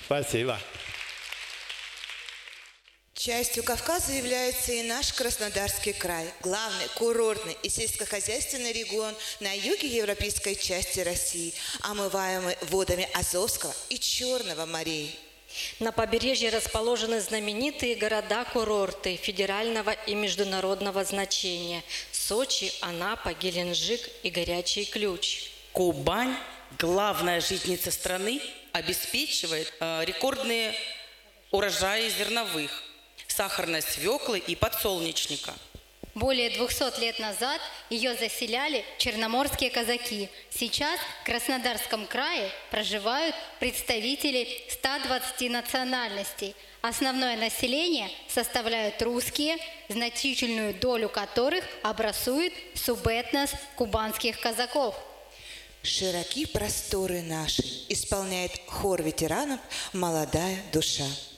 Спасибо. Частью Кавказа является и наш Краснодарский край, главный курортный и сельскохозяйственный регион на юге европейской части России, омываемый водами Азовского и Черного морей. На побережье расположены знаменитые города-курорты федерального и международного значения – Сочи, Анапа, Геленджик и Горячий Ключ. Кубань, главная житница страны, обеспечивает рекордные урожаи зерновых, сахарной свеклы и подсолнечника. Более 200 лет назад ее заселяли черноморские казаки. Сейчас в Краснодарском крае проживают представители 120 национальностей. Основное население составляют русские, значительную долю которых образует субэтнос кубанских казаков. Широки просторы наши, исполняет хор ветеранов «Молодая душа».